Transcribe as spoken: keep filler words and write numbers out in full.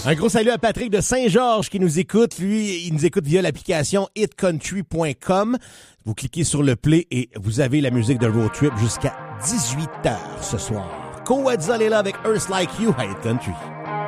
Un gros salut à Patrick de Saint-Georges qui nous écoute. Lui, il nous écoute via l'application hit country point com. Vous cliquez sur le play et vous avez la musique de Road Trip jusqu'à dix-huit heures ce soir. Coedza est là avec Earth Like You à Hit Country.